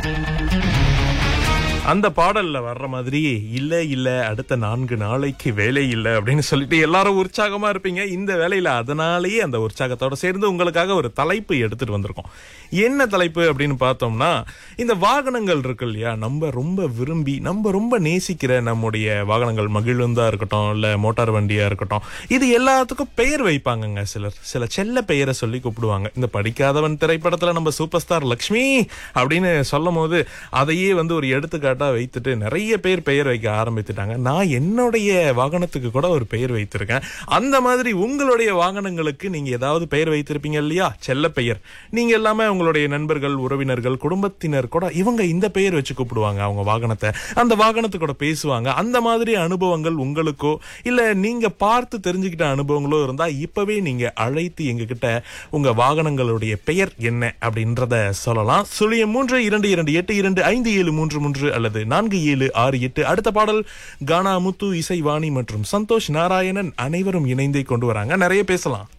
அந்த பாடல்ல வர்ற மாதிரி இல்ல இல்ல அடுத்த 4 நாளைக்கு வேலை இல்ல அப்படின்னு சொல்லிட்டு எல்லாரும் உற்சாகமா இருப்பீங்க இந்த வேலையில. அதனாலேயே அந்த உற்சாகத்தோட சேர்ந்து உங்களுக்காக ஒரு தலைப்பு எடுத்துட்டு வந்திருக்கோம். என்ன தலைப்பு அப்படின்னு பார்த்தோம்னா, இந்த வாகனங்கள் இருக்கு இல்லையா, நம்ம ரொம்ப விரும்பி நம்ம ரொம்ப நேசிக்கிற நம்முடைய வாகனங்கள், மகிழுந்தா இருக்கட்டும் இல்ல மோட்டார் வண்டியா இருக்கட்டும், இது எல்லாத்துக்கும் பெயர் வைப்பாங்கங்க. சில செல்ல பெயரை சொல்லி கூப்பிடுவாங்க. இந்த படிக்காதவன் திரைப்படத்துல நம்ம சூப்பர் ஸ்டார் லக்ஷ்மி அப்படின்னு சொல்லும் போது அதையே ஒரு எடுத்துக்காட்டா வைத்துட்டு நிறைய பேர் பெயர் வைக்க ஆரம்பித்துட்டாங்க. நான் என்னுடைய வாகனத்துக்கு கூட ஒரு பெயர் வைத்திருக்கேன். அந்த மாதிரி உங்களுடைய வாகனங்களுக்கு நீங்க ஏதாவது பெயர் வைத்திருப்பீங்க இல்லையா, செல்ல பெயர். நீங்க எல்லாமே உங்களுடைய நண்பர்கள், உறவினர்கள், குடும்பத்தினர் கூட இவங்க இந்த பெயர் வச்சு கூப்பிடுவாங்க அவங்க வாகனத்தை. அந்த வாகனத்து கூட பேசுவாங்க. அந்த மாதிரி அனுபவங்கள் உங்களுக்கோ இல்ல நீங்க பார்த்து தெரிஞ்சுக்கிட்ட அனுபவங்களோ இருந்தா இப்பவே நீங்க அழைத்து எங்ககிட்ட உங்க வாகனங்களுடைய பெயர் என்ன அப்படின்றத சொல்லலாம். 0322282533 அல்லது 4768. அடுத்த பாடல் கானா முத்து, இசை வாணி மற்றும் சந்தோஷ் நாராயணன் அனைவரும் இணைந்தே கொண்டு வராங்க. நிறைய பேசலாம்.